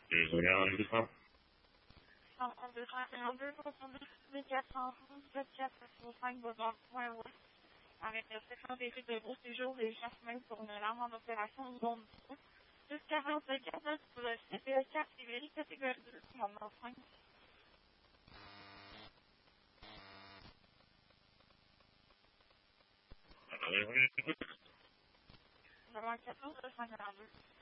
Désolé, un de ça. 132, 72, 412, 465 besoin de points rouge. Avec restriction des rites de gros séjour et chasse-main pour une alarme en opération zone 2. Jusqu'à 25 pour le CPE4 Sibérie catégorie 2, commandement 5. Oui, écoute. Devant 14 242.